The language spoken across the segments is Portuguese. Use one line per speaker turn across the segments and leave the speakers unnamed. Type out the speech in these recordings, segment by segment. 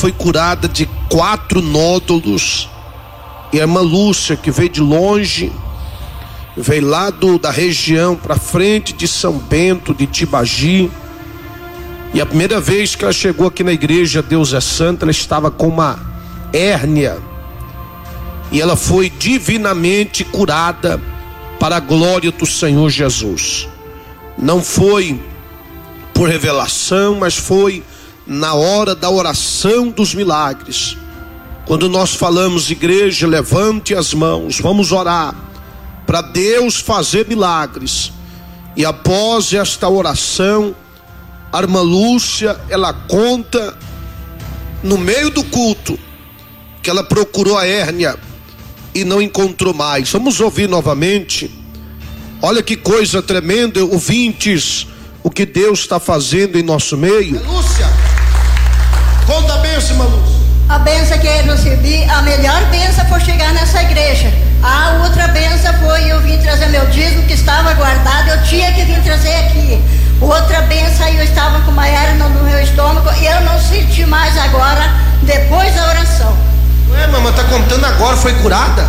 foi curada de 4 nódulos. E a irmã Lúcia, que veio de longe, veio lá da região para frente de São Bento, de Tibagi. E a primeira vez que ela chegou aqui na igreja Deus é Santo, ela estava com uma hérnia. E ela foi divinamente curada para a glória do Senhor Jesus. Não foi por revelação, mas foi na hora da oração dos milagres. Quando nós falamos, igreja, levante as mãos, vamos orar para Deus fazer milagres. E após esta oração, a irmã Lúcia, ela conta no meio do culto que ela procurou a hérnia e não encontrou mais. Vamos ouvir novamente. Olha que coisa tremenda, ouvintes, o que Deus está fazendo em nosso meio.
Lúcia, conta a bênção, irmã Lúcia.
A bênção que eu recebi, a melhor bênção foi chegar nessa igreja. A outra bênção foi eu vim trazer meu dízimo que estava guardado, eu tinha que vir trazer aqui. Outra bênção, eu estava com uma hérnia no meu estômago e eu não senti mais agora, depois da oração.
Ué, mamãe, tá contando agora, foi curada?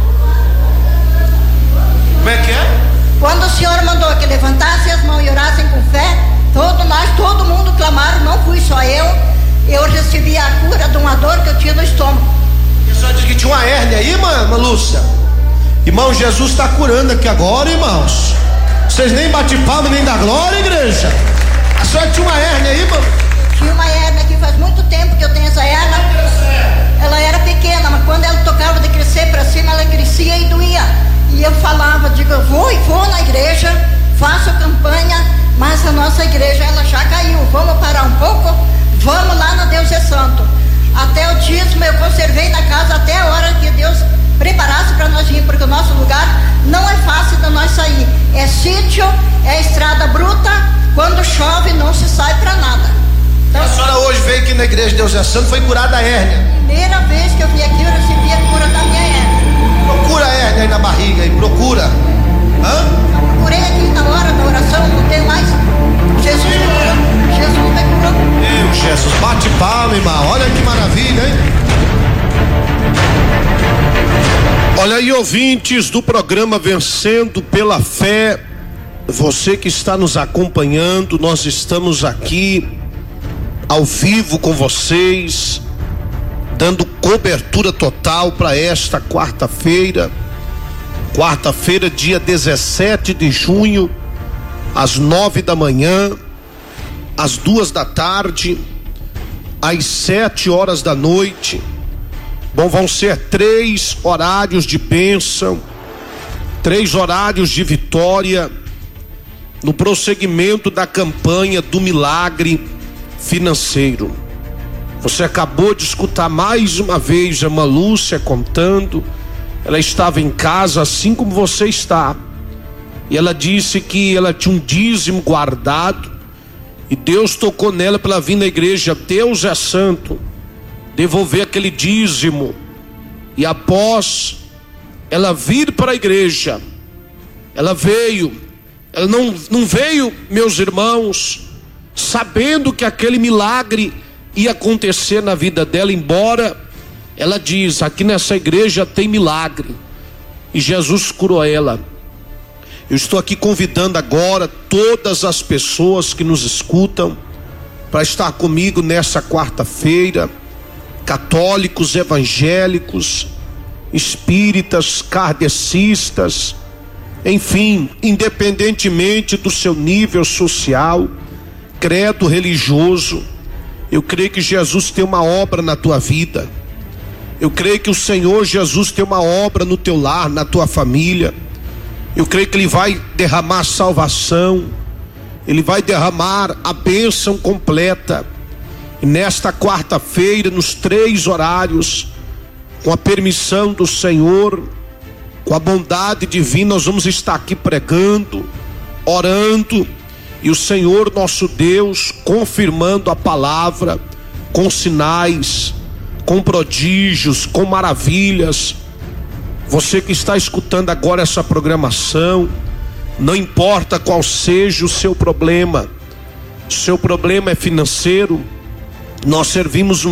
Como é que é?
Quando o Senhor mandou que levantassem as mãos e orassem com fé, todo mundo clamaram, não fui só eu recebi a cura de uma dor que eu tinha no estômago.
A senhora disse que tinha uma hérnia aí, irmã Lúcia? Irmão, Jesus está curando aqui agora, irmãos. Vocês nem batem palma nem dá glória, igreja. A senhora tinha uma hérnia aí, irmão?
Tinha uma hérnia aqui, faz muito tempo que eu tenho essa hérnia. Ela era pequena, mas quando ela tocava de crescer para cima, ela crescia e doía. E eu falava, digo, eu vou na igreja, faço campanha, mas a nossa igreja ela já caiu. Vamos parar um pouco, vamos lá na Deus é Santo. Até o dízimo eu conservei na casa até a hora que Deus preparasse para nós vir, porque o nosso lugar não é fácil de nós sair. É sítio, é estrada bruta, quando chove não se sai para nada. Então,
a senhora hoje veio aqui na igreja Deus é Santo, foi curada a hérnia.
Primeira vez que eu vim aqui eu recebi a cura da minha hérnia.
Procura a hérnia aí na barriga aí, procura.
Eu procurei aqui na hora da oração, não tem mais. Jesus me curou, Jesus me curou.
Meu Jesus, bate palma, irmão, olha que maravilha, hein?
Olha aí, ouvintes do programa Vencendo pela Fé, você que está nos acompanhando, nós estamos aqui ao vivo com vocês, dando cobertura total para esta quarta-feira, dia 17 de junho, às 9 da manhã, às 2 da tarde, às 7 horas da noite. Bom, vão ser 3 horários de bênção, 3 horários de vitória, no prosseguimento da campanha do milagre financeiro. Você acabou de escutar mais uma vez a irmã Lúcia contando. Ela estava em casa assim como você está, e ela disse que ela tinha um dízimo guardado e Deus tocou nela para ela vir na igreja Deus é Santo, devolver aquele dízimo. E após ela vir para a igreja, ela não veio, meus irmãos, sabendo que aquele milagre ia acontecer na vida dela, embora ela diz, aqui nessa igreja tem milagre, e Jesus curou ela. Eu estou aqui convidando agora todas as pessoas que nos escutam para estar comigo nessa quarta-feira, católicos, evangélicos, espíritas, kardecistas, enfim, independentemente do seu nível social, credo religioso, eu creio que Jesus tem uma obra na tua vida. Eu creio que o Senhor Jesus tem uma obra no teu lar, na tua família. Eu creio que Ele vai derramar salvação, Ele vai derramar a bênção completa. E nesta quarta-feira, nos 3 horários, com a permissão do Senhor, com a bondade divina, nós vamos estar aqui pregando, orando, e o Senhor nosso Deus confirmando a palavra com sinais, com prodígios, com maravilhas. Você que está escutando agora essa programação, não importa qual seja o seu problema é financeiro, nós servimos um